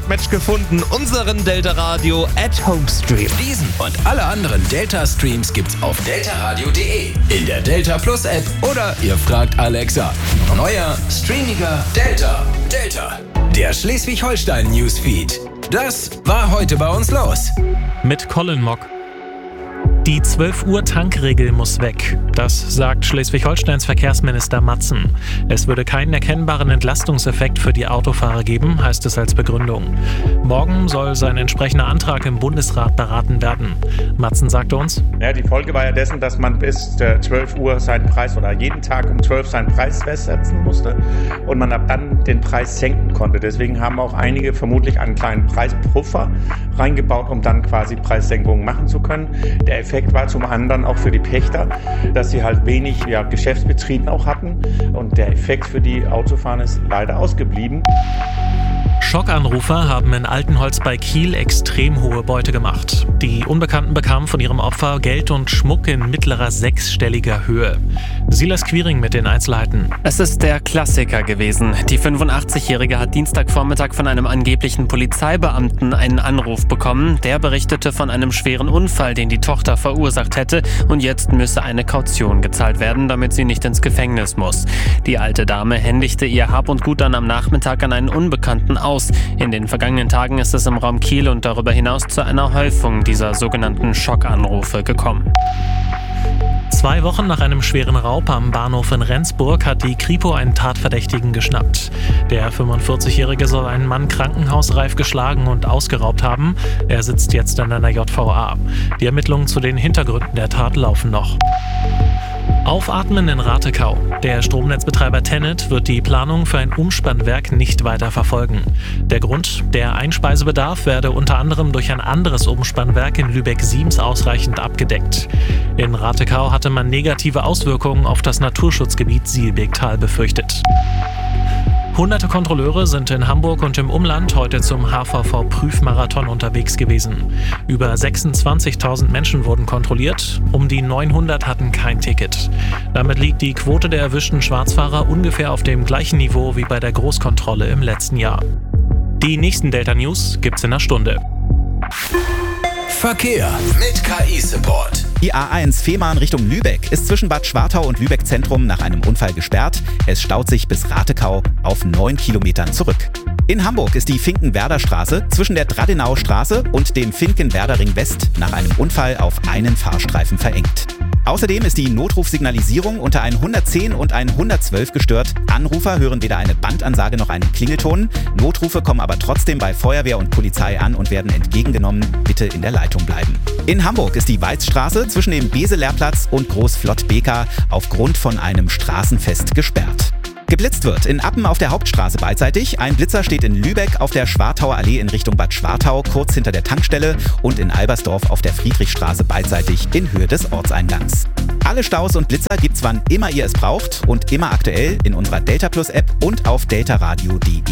Top-Match gefunden, unseren Delta Radio @Home-Stream. Diesen und alle anderen Delta-Streams gibt's auf deltaradio.de, in der Delta Plus App oder ihr fragt Alexa. Neuer, streamiger Delta. Delta, der Schleswig-Holstein-Newsfeed. Das war heute bei uns los. Mit Colin Mock. Die 12-Uhr-Tankregel muss weg. Das sagt Schleswig-Holsteins Verkehrsminister Matzen. Es würde keinen erkennbaren Entlastungseffekt für die Autofahrer geben, heißt es als Begründung. Morgen soll sein entsprechender Antrag im Bundesrat beraten werden. Matzen sagte uns: Ja, die Folge war ja dessen, dass man bis 12 Uhr seinen Preis oder jeden Tag um 12 seinen Preis festsetzen musste und man ab dann den Preis senken konnte. Deswegen haben auch einige vermutlich einen kleinen Preispuffer reingebaut, um dann quasi Preissenkungen machen zu können. Der Effekt war zum anderen auch für die Pächter, dass sie halt wenig Geschäftsbetrieb auch hatten und der Effekt für die Autofahrer ist leider ausgeblieben. Schockanrufer haben in Altenholz bei Kiel extrem hohe Beute gemacht. Die Unbekannten bekamen von ihrem Opfer Geld und Schmuck in mittlerer sechsstelliger Höhe. Silas Quiring mit den Einzelheiten. Es ist der Klassiker gewesen. Die 85-Jährige hat Dienstagvormittag von einem angeblichen Polizeibeamten einen Anruf bekommen. Der berichtete von einem schweren Unfall, den die Tochter verursacht hätte, und jetzt müsse eine Kaution gezahlt werden, damit sie nicht ins Gefängnis muss. Die alte Dame händigte ihr Hab und Gut dann am Nachmittag an einen Unbekannten aus. In den vergangenen Tagen ist es im Raum Kiel und darüber hinaus zu einer Häufung dieser sogenannten Schockanrufe gekommen. 2 Wochen nach einem schweren Raub am Bahnhof in Rendsburg hat die Kripo einen Tatverdächtigen geschnappt. Der 45-Jährige soll einen Mann krankenhausreif geschlagen und ausgeraubt haben. Er sitzt jetzt in einer JVA. Die Ermittlungen zu den Hintergründen der Tat laufen noch. Aufatmen in Ratekau. Der Stromnetzbetreiber TenneT wird die Planung für ein Umspannwerk nicht weiter verfolgen. Der Grund: der Einspeisebedarf werde unter anderem durch ein anderes Umspannwerk in Lübeck-Siems ausreichend abgedeckt. In Ratekau hatte man negative Auswirkungen auf das Naturschutzgebiet Sielbegtal befürchtet. Hunderte Kontrolleure sind in Hamburg und im Umland heute zum HVV-Prüfmarathon unterwegs gewesen. Über 26.000 Menschen wurden kontrolliert, um die 900 hatten kein Ticket. Damit liegt die Quote der erwischten Schwarzfahrer ungefähr auf dem gleichen Niveau wie bei der Großkontrolle im letzten Jahr. Die nächsten Delta News gibt's in einer Stunde. Verkehr mit KI-Support. Die A1 Fehmarn Richtung Lübeck ist zwischen Bad Schwartau und Lübeck Zentrum nach einem Unfall gesperrt. Es staut sich bis Ratekau auf 9 Kilometern zurück. In Hamburg ist die Finkenwerder Straße zwischen der Dradenauer Straße und dem Finkenwerder Ring West nach einem Unfall auf einen Fahrstreifen verengt. Außerdem ist die Notrufsignalisierung unter ein 110 und ein 112 gestört. Anrufer hören weder eine Bandansage noch einen Klingelton. Notrufe kommen aber trotzdem bei Feuerwehr und Polizei an und werden entgegengenommen. Bitte in der Leitung bleiben. In Hamburg ist die Weizstraße zwischen dem Beselerplatz und Großflott-Beker aufgrund von einem Straßenfest gesperrt. Geblitzt wird in Appen auf der Hauptstraße beidseitig. Ein Blitzer steht in Lübeck auf der Schwartauer Allee in Richtung Bad Schwartau, kurz hinter der Tankstelle, und in Albersdorf auf der Friedrichstraße beidseitig in Höhe des Ortseingangs. Alle Staus und Blitzer gibt's wann immer ihr es braucht und immer aktuell in unserer Delta Plus App und auf deltaradio.de.